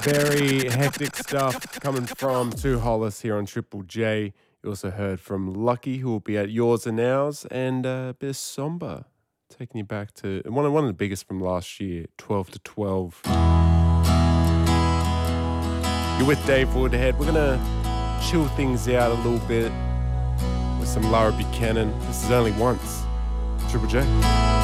Very hectic stuff coming from Sue Hollis here on Triple J. You also heard from Lucky, who will be at Yours and Ours, and a bit of Somber, taking you back to one of the biggest from last year, 12 to 12. You're with Dave Woodhead. We're going to chill things out a little bit with some Laura Buchanan. This is Only Once. Triple J.